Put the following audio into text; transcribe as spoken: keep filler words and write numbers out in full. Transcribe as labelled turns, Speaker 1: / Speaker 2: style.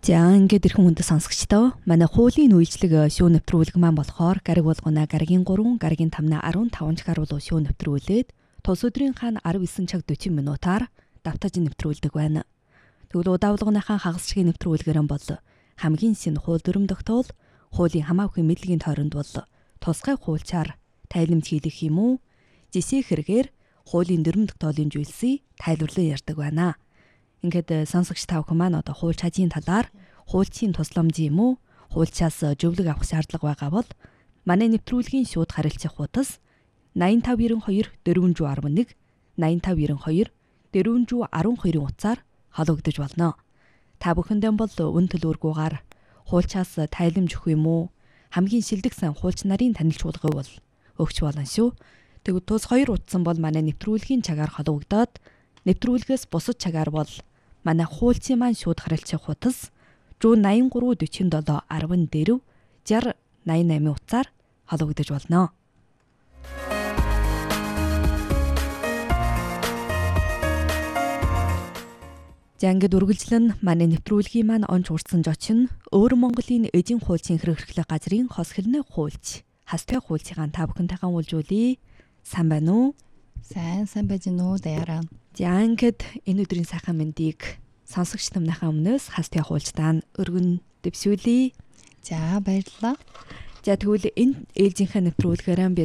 Speaker 1: За ингээд ирхэн хүнд сонсогчдоо манай хуулийн үйлчлэг шүүн нэвтрүүлэг маань болохоор гариг болгоно гаригийн гурван гаригийн тамна арван таван ч гаруул шүүн нэвтрүүлээд тус өдрийн хаана арав эсэн цаг дөрвөн минутаар давтаж нэвтрүүлдэг байна. Тэгвэл удаавлагынхаа хагас шиг нэвтрүүлгээр нь бол хамгийн шинэ хууль дүрм тогтоол хуулийн хамаагүй мэдлэгийн тойронд бол тусгай хуульчаар тайлбарж хийх юм уу? Жишээ хэрэгээр хуулийн дүрм тогтоолын зүйлсийг тайлбарлан ярьдаг байна. Ингээд сонсогч тав хүн маань одоо хууль чажийн талаар хуульчийн тусламж юм уу? Хуульчаас зөвлөг авах шаардлага байгаа бол манай нэвтрүүлгийн шууд харилцах хуудас найман тав найман хоёр дөрвөн арван нэг найман тав найман хоёр дөрвөн арван хоёрын утсаар холбогдож болно. Та бүхэндээ бол үн төлбөргүйгээр хуульчаас тайлбарж өгөх юм уу? Хамгийн шилдэг сан хуульч нарын танилцуулгыг бол өгч болно шүү. Тэгвэл тус хоёр утсан бол манай нэвтрүүлгийн цагаар холбогдоод нэвтрүүлгээс бусад цагаар бол манай хуульчийн маань шууд харилцах хуудас зуун найман гурван дөрвөн седем арван дөрвөн шестьдесят найман восемь утсаар холбогдож болно. За ингээд үргэлжлэн манай нэвтрүүлгийн маань онц урдсан жочин өөр Монголын эдийн хуульчийн хэрэг хэрэглэх газрын хос хэлний хуульч хастай хуульчийн та бүхэнтэйгээ уулзуулъя. Сайн байна уу?
Speaker 2: Сайн сайн байж гэнэ үү даяараа.
Speaker 1: За ингээд энэ өдрийн сайхан мэндийг сонсогч намнахаа өмнөөс хастай хуульчдаа өргөн дэвшүүлье.
Speaker 2: За баярлалаа.
Speaker 1: За тэгвэл энэ ээлжийнхээ нэвтрүүлгээрээ би